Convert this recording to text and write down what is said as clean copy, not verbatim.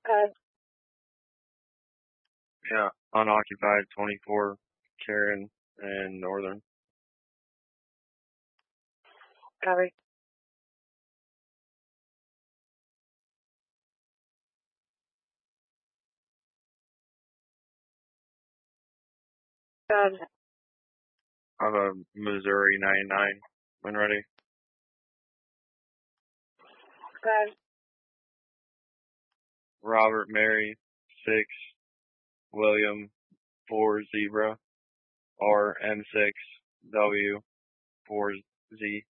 Yeah, unoccupied 24, Karen and Northern. Copy. I have a Missouri 99 when ready. Okay. Robert Mary 6, William 4 Zebra, RM6 W 4 Z.